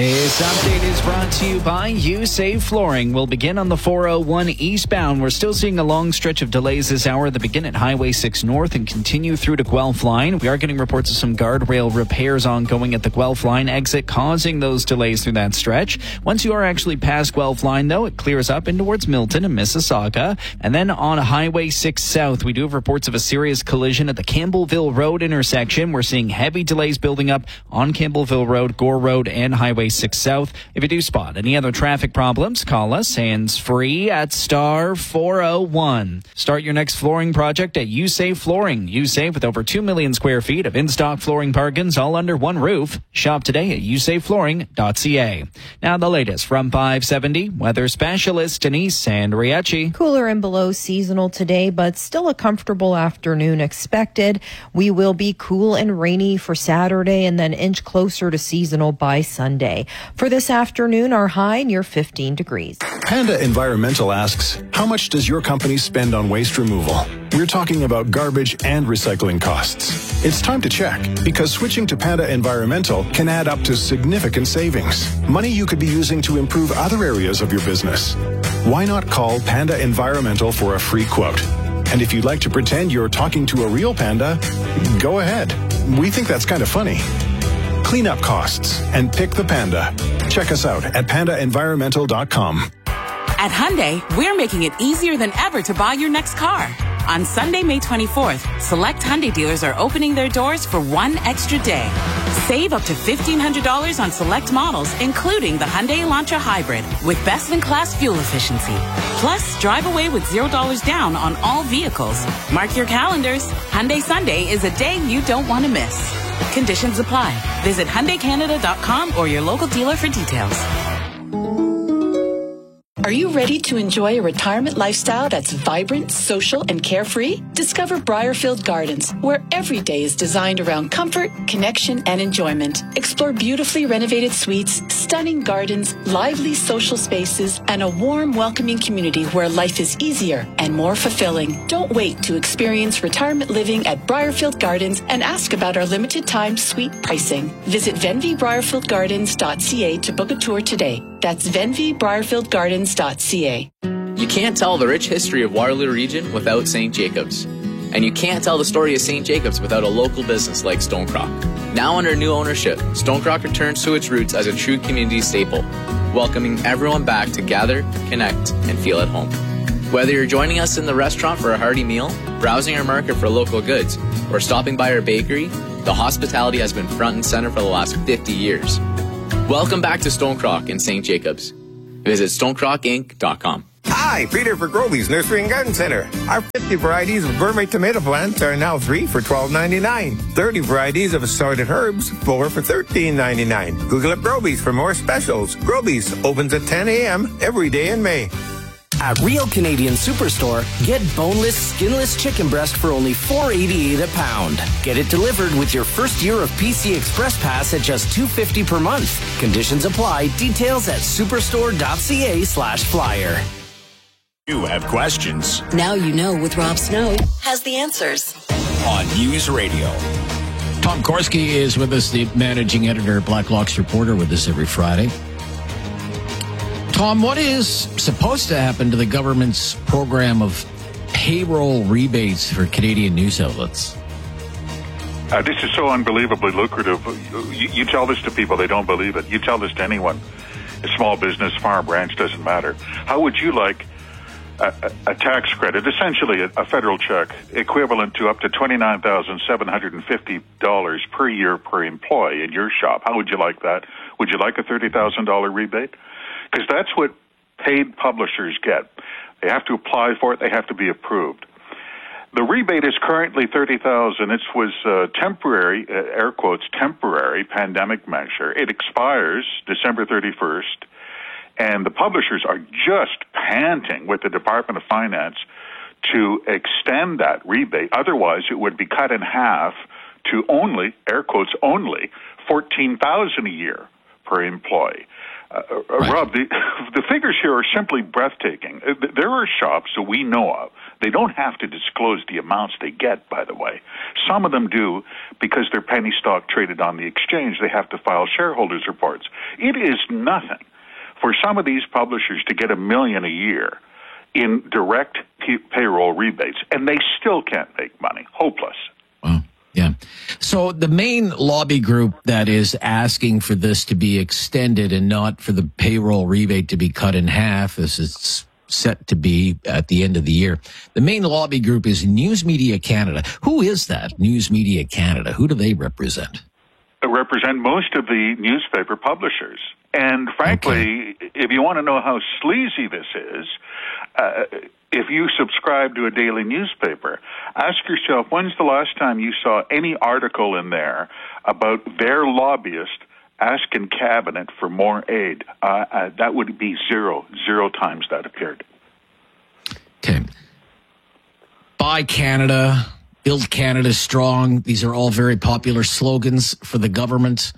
This update is brought to you by USave Flooring. We'll begin on the 401 eastbound. We're still seeing a long stretch of delays this hour that begin at Highway 6 North and continue through to Guelph Line. We are getting reports of some guardrail repairs ongoing at the Guelph Line exit, causing those delays through that stretch. Once you are actually past Guelph Line, though, it clears up in towards Milton and Mississauga. And then on Highway 6 South, we do have reports of a serious collision at the Campbellville Road intersection. We're seeing heavy delays building up on Campbellville Road, Gore Road, and Highway 6 South. If you do spot any other traffic problems, call us hands-free at star 401. Start your next flooring project at USave Flooring. USave with over 2 million square feet of in-stock flooring bargains all under one roof. Shop today at usaveflooring.ca. Now the latest from 570 weather specialist Denise Sandriachi. Cooler and below seasonal today, but still a comfortable afternoon expected. We will be cool and rainy for Saturday and then inch closer to seasonal by Sunday. For this afternoon, our high near 15 degrees. Panda Environmental asks, how much does your company spend on waste removal? We're talking about garbage and recycling costs. It's time to check, because switching to Panda Environmental can add up to significant savings. Money you could be using to improve other areas of your business. Why not call Panda Environmental for a free quote? And if you'd like to pretend you're talking to a real panda, go ahead. We think that's kind of funny. Clean up costs and pick the Panda. Check us out at pandaenvironmental.com. At Hyundai, we're making it easier than ever to buy your next car. On Sunday, May 24th, select Hyundai dealers are opening their doors for one extra day. Save up to $1,500 on select models, including the Hyundai Elantra Hybrid with best-in-class fuel efficiency. Plus, drive away with $0 down on all vehicles. Mark your calendars. Hyundai Sunday is a day you don't want to miss. Conditions apply. Visit HyundaiCanada.com or your local dealer for details. Are you ready to enjoy a retirement lifestyle that's vibrant, social, and carefree? Discover Briarfield Gardens, where every day is designed around comfort, connection, and enjoyment. Explore beautifully renovated suites, stunning gardens, lively social spaces, and a warm, welcoming community where life is easier and more fulfilling. Don't wait to experience retirement living at Briarfield Gardens and ask about our limited time suite pricing. Visit venvybriarfieldgardens.ca to book a tour today. That's venvybriarfieldgardens.ca. You can't tell the rich history of Waterloo Region without St. Jacobs. And you can't tell the story of St. Jacobs without a local business like Stonecrock. Now under new ownership, Stonecrock returns to its roots as a true community staple, welcoming everyone back to gather, connect, and feel at home. Whether you're joining us in the restaurant for a hearty meal, browsing our market for local goods, or stopping by our bakery, the hospitality has been front and center for the last 50 years. Welcome back to Stonecrock in St. Jacobs. Visit stonecrockinc.com. Hi, Peter for Groby's Nursery and Garden Center. Our 50 varieties of gourmet tomato plants are now 3 for $12.99. 30 varieties of assorted herbs, 4 for $13.99. Google up Groby's for more specials. Groby's opens at 10 a.m. every day in May. At Real Canadian Superstore, get boneless, skinless chicken breast for only $4.88 a pound. Get it delivered with your first year of PC Express Pass at just $2.50 per month. Conditions apply. Details at superstore.ca/flyer. You have questions. Now you know with Rob Snow has the answers. On News Radio. Tom Korski is with us, the managing editor at Blacklock's Reporter, with us every Friday. Tom, what is supposed to happen to the government's program of payroll rebates for Canadian news outlets? This is so unbelievably lucrative. You tell this to people, they don't believe it. You tell this to anyone. A small business, farm, ranch, doesn't matter. How would you like a tax credit, essentially a federal check, equivalent to up to $29,750 per year per employee in your shop? How would you like that? Would you like a $30,000 rebate? Because that's what paid publishers get. They have to apply for it. They have to be approved. The rebate is currently $30,000. It was temporary, air quotes, temporary pandemic measure. It expires December 31st, and the publishers are just panting with the Department of Finance to extend that rebate. Otherwise, it would be cut in half to only, air quotes, only $14,000 a year per employee. Rob, the figures here are simply breathtaking. There are shops that we know of. They don't have to disclose the amounts they get, by the way. Some of them do because they're penny stock traded on the exchange. They have to file shareholders' reports. It is nothing for some of these publishers to get $1 million a year in direct payroll rebates, and they still can't make money. Hopeless. Wow. Yeah. So the main lobby group that is asking for this to be extended and not for the payroll rebate to be cut in half, as it's set to be at the end of the year, the main lobby group is News Media Canada. Who is that, News Media Canada? Who do they represent? They represent most of the newspaper publishers. And frankly, if you want to know how sleazy this is, if you subscribe to a daily newspaper, ask yourself, when's the last time you saw any article in there about their lobbyist asking Cabinet for more aid? That would be zero times that appeared. Okay. Buy Canada, build Canada strong. These are all very popular slogans for the government.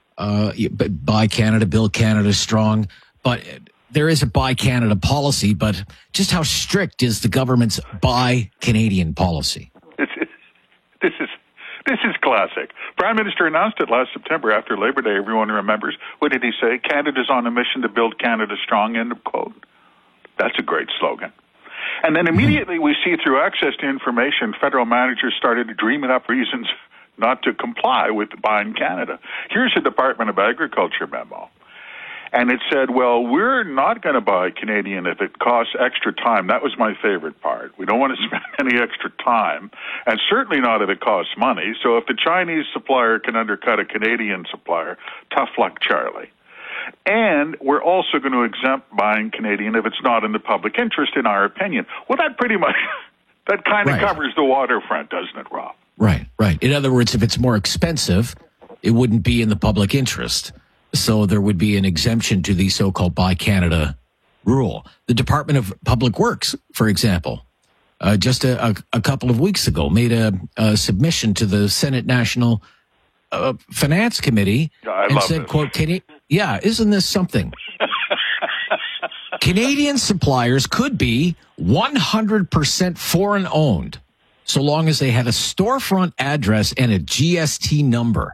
Buy Canada, build Canada strong. But there is a Buy Canada policy, but just how strict is the government's Buy Canadian policy? This is classic. Prime Minister announced it last September after Labor Day. Everyone remembers. What did he say? Canada's on a mission to build Canada strong, end of quote. That's a great slogan. And then immediately we see through access to information, federal managers started dreaming up reasons not to comply with Buying Canada. Here's a Department of Agriculture memo. And it said, well, we're not going to buy Canadian if it costs extra time. That was my favorite part. We don't want to spend any extra time, and certainly not if it costs money. So if the Chinese supplier can undercut a Canadian supplier, tough luck, Charlie. And we're also going to exempt buying Canadian if it's not in the public interest, in our opinion. Well, that pretty much, that kind of covers the waterfront, doesn't it, Rob? Right. In other words, if it's more expensive, it wouldn't be in the public interest. So there would be an exemption to the so-called Buy Canada rule. The Department of Public Works, for example, just a couple of weeks ago, made a submission to the Senate National Finance Committee and said, quote, isn't this something? Canadian suppliers could be 100% foreign owned, so long as they had a storefront address and a GST number.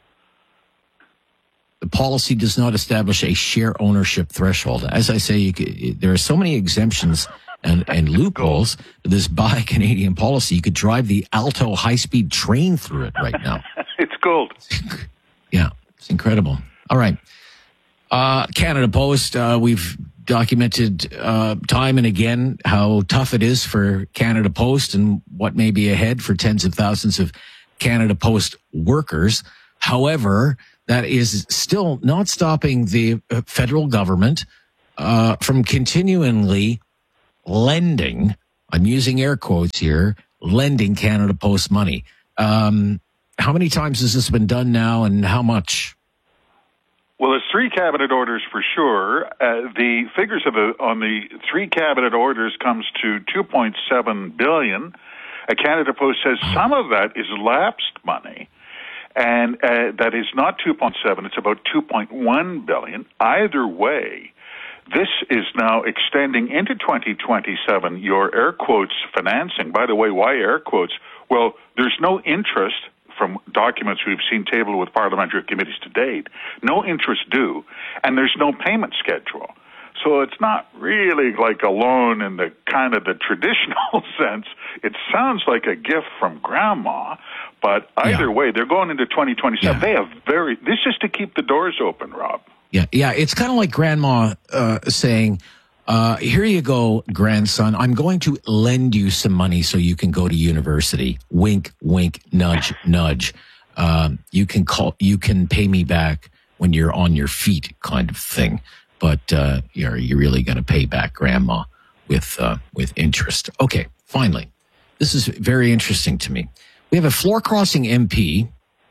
The policy does not establish a share ownership threshold. As I say, there are so many exemptions and loopholes to this Buy Canadian policy. You could drive the Alto high-speed train through it right now. It's gold. Yeah, it's incredible. All right. Canada Post, we've documented time and again how tough it is for Canada Post and what may be ahead for tens of thousands of Canada Post workers. However, that is still not stopping the federal government from continually lending, I'm using air quotes here, lending Canada Post money. How many times has this been done now, and how much? Well, there's 3 cabinet orders for sure. The figures on the 3 cabinet orders comes to $2.7 billion. Canada Post says some of that is lapsed money. And that is not 2.7, it's about 2.1 billion. Either way, this is now extending into 2027, your air quotes financing. By the way, why air quotes? Well, there's no interest from documents we've seen tabled with parliamentary committees to date. No interest due, and there's no payment schedule. So it's not really like a loan in the kind of the traditional sense. It sounds like a gift from grandma, but either way, they're going into 2027. They have this is to keep the doors open, Rob. Yeah. It's kind of like grandma saying, here you go, grandson. I'm going to lend you some money so you can go to university. Wink, wink, nudge, nudge. You can pay me back when you're on your feet, kind of thing. But you're really going to pay back grandma with interest. Okay, finally, this is very interesting to me. We have a floor crossing MP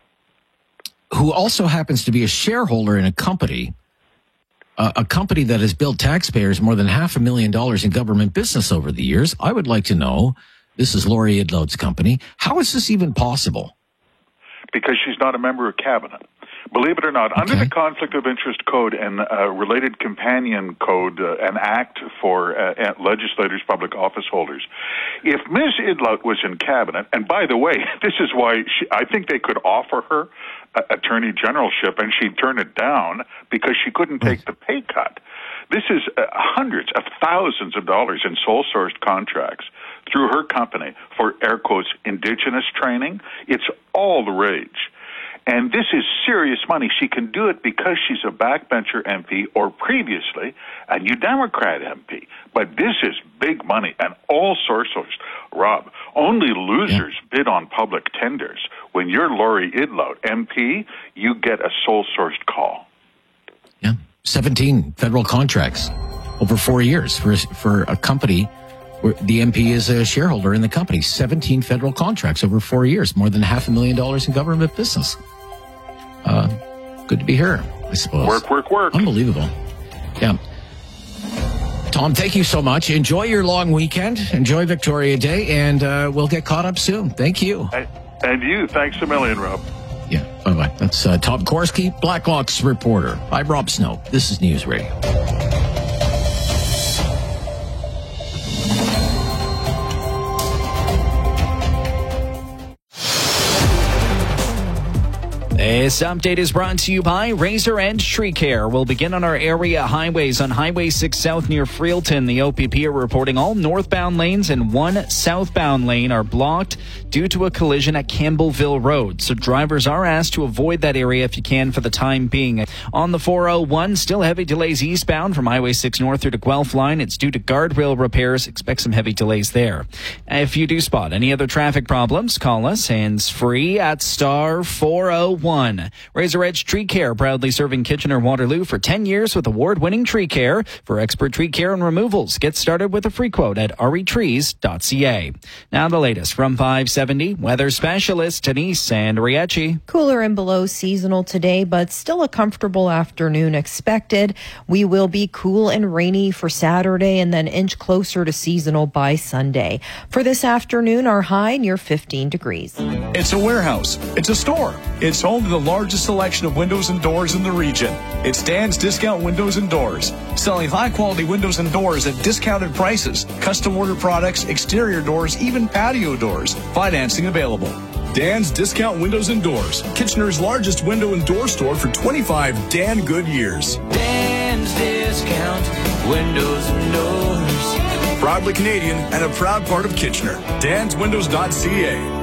who also happens to be a shareholder in a company that has billed taxpayers more than $500,000 in government business over the years. I would like to know, this is Laurie Idlode's company, how is this even possible? Because she's not a member of cabinet. Believe it or not, under the Conflict of Interest Code and related companion code, an act for legislators, public office holders, if Ms. Idlout was in cabinet, and by the way, this is why I think they could offer her attorney generalship and she'd turn it down because she couldn't take the pay cut. This is hundreds of thousands of dollars in sole-sourced contracts through her company for, air quotes, indigenous training. It's all the rage. And this is serious money. She can do it because she's a backbencher MP or previously a New Democrat MP. But this is big money and all sources. Rob, only losers bid on public tenders. When you're Lori Idlout, MP, you get a sole-sourced call. Yeah, 17 federal contracts over 4 years for a company where the MP is a shareholder in the company. 17 federal contracts over 4 years, more than $500,000 in government business. Good to be here, I suppose. Work. Unbelievable. Yeah. Tom, thank you so much. Enjoy your long weekend. Enjoy Victoria Day, and we'll get caught up soon. Thank you. And you. Thanks a million, Rob. Yeah, bye-bye. That's Tom Korski, Blackhawks reporter. I'm Rob Snow. This is News Radio. This update is brought to you by Razor Edge Tree Care. We'll begin on our area highways. On Highway 6 South near Freelton, the OPP are reporting all northbound lanes and one southbound lane are blocked due to a collision at Campbellville Road. So drivers are asked to avoid that area if you can for the time being. On the 401, still heavy delays eastbound from Highway 6 north through to Guelph line. It's due to guardrail repairs. Expect some heavy delays there. If you do spot any other traffic problems, call us hands-free at star 401. Razor Edge Tree Care, proudly serving Kitchener-Waterloo for 10 years with award-winning tree care. For expert tree care and removals, get started with a free quote at retrees.ca. Now the latest from 570 weather specialist Denise Sandriecci. Cooler and below seasonal today, but still a comfortable afternoon expected. We will be cool and rainy for Saturday and then inch closer to seasonal by Sunday. For this afternoon, our high near 15 degrees. It's a warehouse. It's a store. It's home to the largest selection of windows and doors in the region. It's Dan's Discount Windows and Doors, selling high-quality windows and doors at discounted prices, custom order products, exterior doors, even patio doors. Financing available. Dan's Discount Windows and Doors, Kitchener's largest window and door store for 25 Dan good years. Dan's Discount Windows and Doors. Proudly Canadian and a proud part of Kitchener. DansWindows.ca.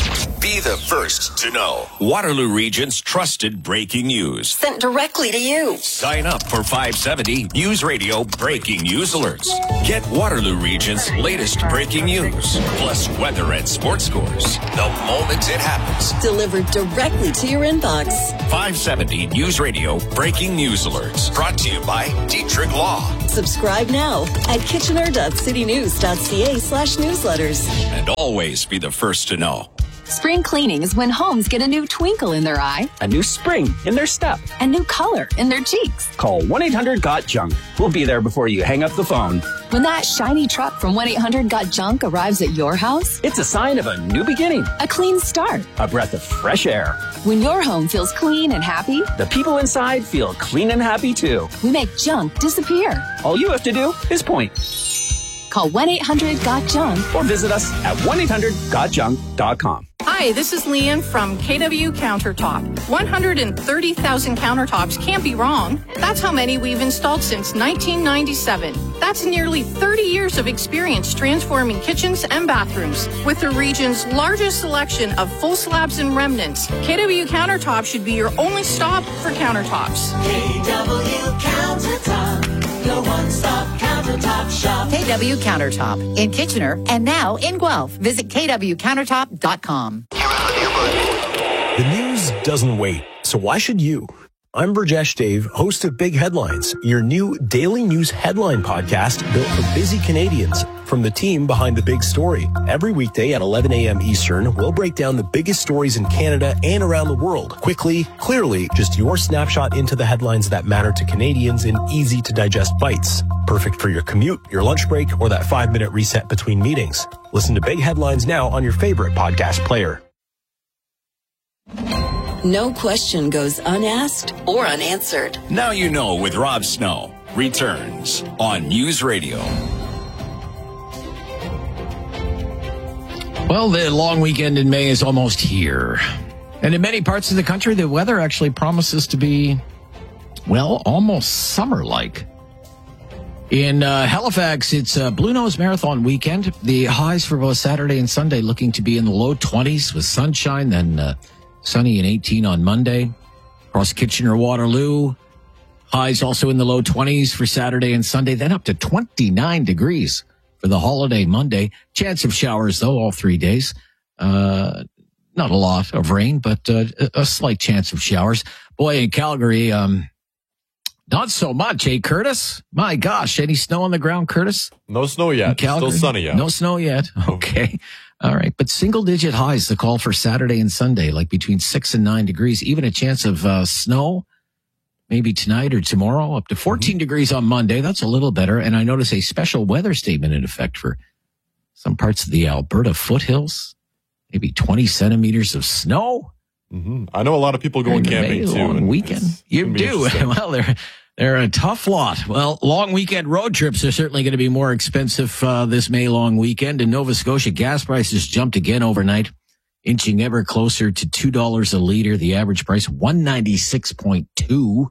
Be the first to know. Waterloo Region's trusted breaking news. Sent directly to you. Sign up for 570 News Radio Breaking News Alerts. Get Waterloo Region's latest breaking news, plus weather and sports scores the moment it happens. Delivered directly to your inbox. 570 News Radio Breaking News Alerts. Brought to you by Dietrich Law. Subscribe now at kitchener.citynews.ca/newsletters. And always be the first to know. Spring cleaning is when homes get a new twinkle in their eye, a new spring in their step, a new color in their cheeks. Call 1-800-GOT-JUNK. We'll be there before you hang up the phone. When that shiny truck from 1-800-GOT-JUNK arrives at your house, it's a sign of a new beginning, a clean start, a breath of fresh air. When your home feels clean and happy, the people inside feel clean and happy too. We make junk disappear. All you have to do is point. Call 1-800-GOT-JUNK or visit us at 1-800-GOTJUNK.com. Hi, this is Leanne from KW Countertop. 130,000 countertops can't be wrong. That's how many we've installed since 1997. That's nearly 30 years of experience transforming kitchens and bathrooms. With the region's largest selection of full slabs and remnants, KW Countertop should be your only stop for countertops. KW Countertop, the one-stop countertop shop. KW Countertop in Kitchener and now in Guelph. Visit kwcountertop.com. The news doesn't wait, so why should you? I'm Burjesh Dave, host of Big Headlines, your new daily news headline podcast built for busy Canadians from the team behind the big story. Every weekday at 11 a.m. Eastern, we'll break down the biggest stories in Canada and around the world. Quickly, clearly, just your snapshot into the headlines that matter to Canadians in easy-to-digest bites. Perfect for your commute, your lunch break, or that 5-minute reset between meetings. Listen to Big Headlines now on your favorite podcast player. No question goes unasked or unanswered. Now You Know with Rob Snow returns on News Radio. Well, the long weekend in May is almost here. And in many parts of the country, the weather actually promises to be, well, almost summer-like. In Halifax, it's a Blue Nose Marathon weekend. The highs for both Saturday and Sunday looking to be in the low 20s with sunshine, then sunny and 18 on Monday. Across Kitchener-Waterloo, highs also in the low 20s for Saturday and Sunday, then up to 29 degrees for the holiday Monday. Chance of showers, though, all 3 days. Not a lot of rain, but a slight chance of showers. Boy, in Calgary, not so much, eh, Curtis? My gosh, any snow on the ground, Curtis? No snow yet. Still sunny out. No snow yet. Okay. All right. But single-digit highs, the call for Saturday and Sunday, like between 6 and 9 degrees. Even a chance of snow, maybe tonight or tomorrow, up to 14 degrees on Monday. That's a little better. And I notice a special weather statement in effect for some parts of the Alberta foothills. Maybe 20 centimeters of snow. Mm-hmm. I know a lot of people going camping too. Long weekend. You do. Well, they're a tough lot. Well, long weekend road trips are certainly going to be more expensive this May long weekend. In Nova Scotia, gas prices jumped again overnight, inching ever closer to $2 a liter. The average price, $196.2.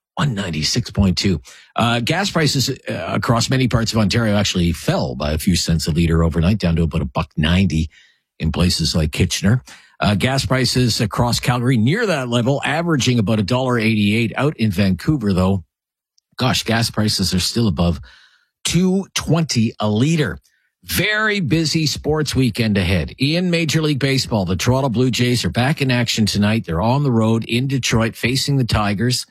$196.2. Gas prices across many parts of Ontario actually fell by a few cents a liter overnight, down to about $1.90 in places like Kitchener. Gas prices across Calgary near that level, averaging about $1.88. Out in Vancouver, though, gosh, gas prices are still above $2.20 a liter. Very busy sports weekend ahead. In Major League Baseball, the Toronto Blue Jays are back in action tonight. They're on the road in Detroit facing the Tigers.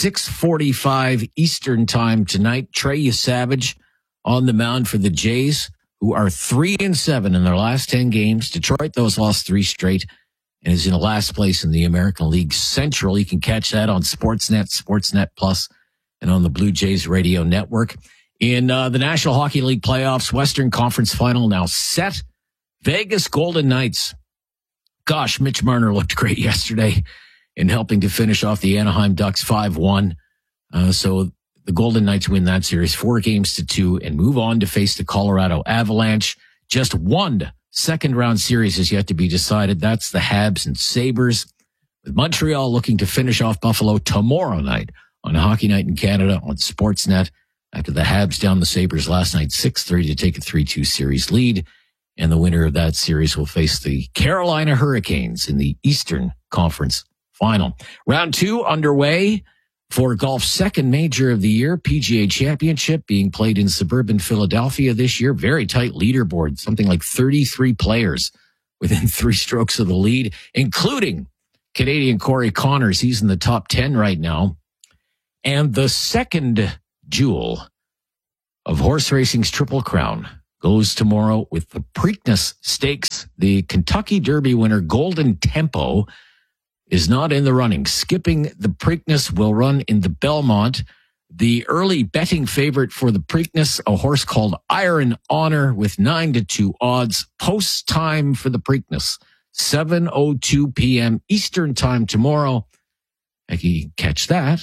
6:45 Eastern time tonight. Trey Savage on the mound for the Jays, who are 3-7 in their last 10 games. Detroit, those lost 3 straight and is in last place in the American League Central. You can catch that on Sportsnet, Sportsnet Plus, and on the Blue Jays radio network. In the National Hockey League playoffs, Western Conference final now set. Vegas Golden Knights. Gosh, Mitch Marner looked great yesterday in helping to finish off the Anaheim Ducks 5-1. So the Golden Knights win that series 4-2 and move on to face the Colorado Avalanche. Just one second-round series is yet to be decided. That's the Habs and Sabres, with Montreal looking to finish off Buffalo tomorrow night on Hockey Night in Canada on Sportsnet after the Habs down the Sabres last night 6-3 to take a 3-2 series lead. And the winner of that series will face the Carolina Hurricanes in the Eastern Conference final. Round 2 underway for golf's second major of the year, PGA Championship, being played in suburban Philadelphia this year. Very tight leaderboard, something like 33 players within 3 strokes of the lead, including Canadian Corey Connors. He's in the top 10 right now. And the second jewel of horse racing's Triple Crown goes tomorrow with the Preakness Stakes. The Kentucky Derby winner, Golden Tempo, is not in the running. Skipping the Preakness will run in the Belmont. The early betting favorite for the Preakness, a horse called Iron Honor with 9-2 odds. Post time for the Preakness, 7:02 p.m. Eastern time tomorrow. You can catch that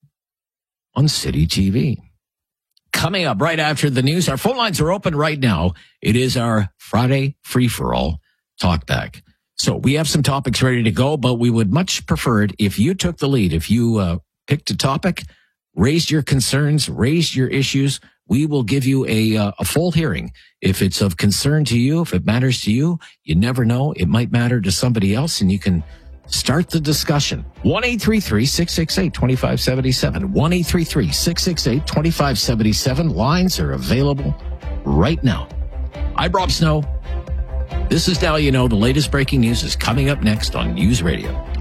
on City TV. Coming up right after the news, our phone lines are open right now. It is our Friday free-for-all talkback. So we have some topics ready to go, but we would much prefer it if you took the lead. If you picked a topic, raised your concerns, raised your issues, we will give you a full hearing. If it's of concern to you, if it matters to you, you never know. It might matter to somebody else, and you can start the discussion. 1-833-668-2577. 1-833-668-2577. Lines are available right now. I'm Rob Snow. This is Now You Know. The latest breaking news is coming up next on News Radio.